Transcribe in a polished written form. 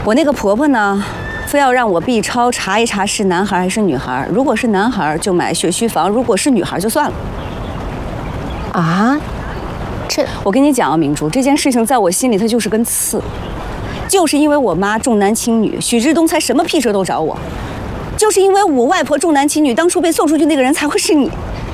我那个婆婆呢，非要让我 B 超查一查是男孩还是女孩。如果是男孩就买血虚房，如果是女孩就算了。 啊， 我跟你讲啊，明珠，这件事情在我心里它就是根刺，就是因为我妈重男轻女，许志东才什么屁事都找我，就是因为我外婆重男轻女，当初被送出去那个人才会是你。